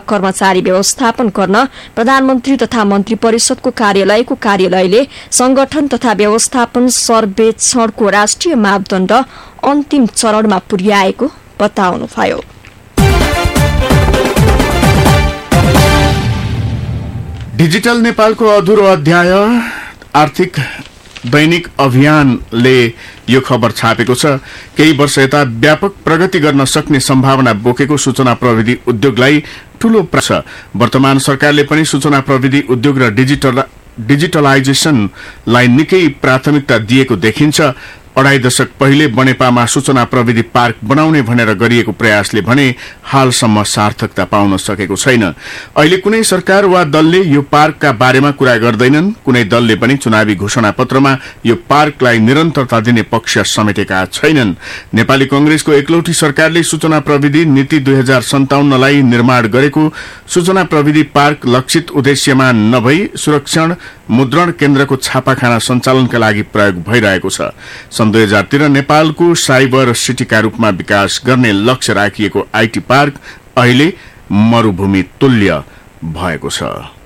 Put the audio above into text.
कर्मचारी व्यवस्थापन गर्न प्रधानमन्त्री तथा मन्त्री परिषदको कार्यालयले संगठन तथा व्यवस्थापन सर्वेक्षणको राष्ट्रिय मापदण्ड अन्तिम चरणमा पुर्याएको बताउनुभयो। डिजिटल नेपालको अधुरो अध्याय आर्थिक दैनिक अभियानले यो खबर छापेको छ। केही वर्ष यता व्यापक प्रगति गर्न सक्ने सम्भावना बोकेको सूचना प्रविधि उद्योगलाई ठूलो छ। वर्तमान सरकारले पनि सूचना प्रविधि उद्योग र डिजिटलाइजेसनलाई निकै प्राथमिकता दिएको देखिन्छ। 2.5 दशक पहिले बनेपामा सूचना प्रविधि पार्क बनाउने भनेर गरिएको प्रयासले भने हालसम्म सार्थकता पाउन सकेको छैन। अहिले कुनै सरकार वा दलले यो पार्कका बारेमा कुरा गर्दैनन्। कुनै दलले पनि चुनावी घोषणापत्रमा यो पार्कलाई निरन्तरता दिने पक्ष समेटेका छैनन्। नेपाली कांग्रेसको एकलौटी सरकारले सूचना प्रविधि नीति 2057 लाई निर्माण गरेको सूचना प्रविधि पार्क लक्षित उद्देश्यमा नभई सुरक्षण मुद्रण केन्द्रको छापाखाना सञ्चालनका लागि प्रयोग भइरहेको छ। सन् 2013 नेपालको साइबर सिटीका रूपमा विकास गर्ने लक्ष्य राखिएको आईटी पार्क अहिले मरुभूमि तुल्य भएको छ।